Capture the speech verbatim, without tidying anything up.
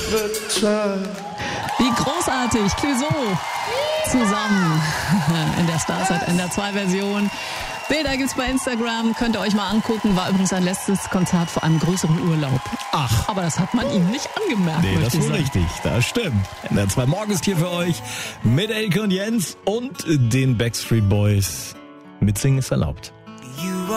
Wie großartig, Clouseau zusammen in der Starsat N D R zwei Version. Bilder gibt's bei Instagram, könnt ihr euch mal angucken. War übrigens sein letztes Konzert vor einem größeren Urlaub. Ach. Aber das hat man ihm nicht angemerkt. Nee, das ist wohl richtig, das stimmt. N D R zwei Morgen ist hier für euch mit Elke und Jens und den Backstreet Boys. Mitsingen ist erlaubt.